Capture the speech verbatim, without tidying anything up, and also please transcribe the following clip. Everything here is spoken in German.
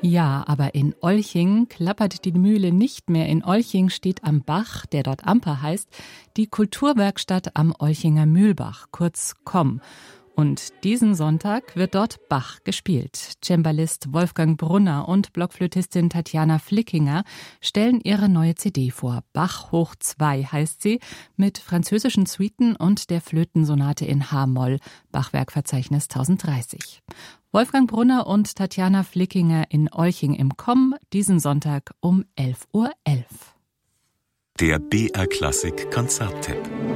Ja, aber in Olching klappert die Mühle nicht mehr. In Olching steht am Bach, der dort Amper heißt, die Kulturwerkstatt am Olchinger Mühlbach, kurz K O M. Und diesen Sonntag wird dort Bach gespielt. Cembalist Wolfgang Brunner und Blockflötistin Tatjana Flickinger stellen ihre neue C D vor. Bach hoch zwei heißt sie, mit französischen Suiten und der Flötensonate in H-Moll, Bachwerkverzeichnis tausenddreißig. Wolfgang Brunner und Tatjana Flickinger in Olching im K O M, diesen Sonntag um elf Uhr elf. Der B R Klassik Konzerttipp.